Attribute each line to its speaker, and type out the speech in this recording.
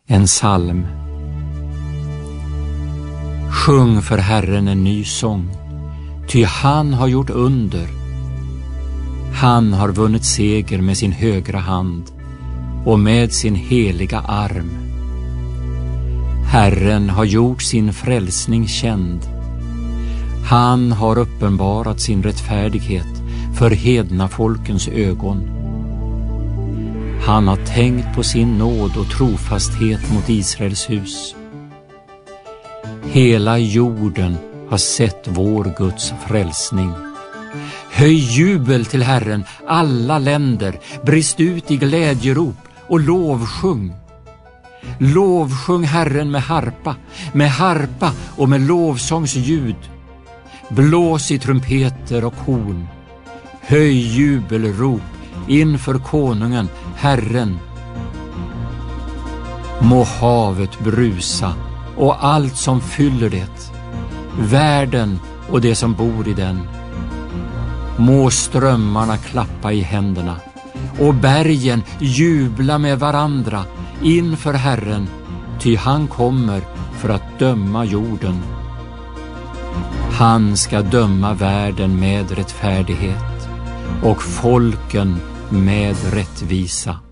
Speaker 1: En psalm. Sjung för Herren en ny sång, ty han har gjort under. Han har vunnit seger med sin högra hand och med sin heliga arm. Herren har gjort sin frälsning känd. Han har uppenbarat sin rättfärdighet för hedna folkens ögon. Han har tänkt på sin nåd och trofasthet mot Israels hus. Hela jorden har sett vår Guds frälsning. Höj jubel till Herren, alla länder, brist ut i glädjerop och lovsjung. Lovsjung Herren med harpa och med lovsångsljud. Blås i trumpeter och horn. Höj jubelrop inför konungen, Herren. Må havet brusa och allt som fyller det, världen och det som bor i den. Må strömmarna klappa i händerna och bergen jubla med varandra inför Herren, ty han kommer för att döma jorden. Han ska döma världen med rättfärdighet och folken med rättvisa.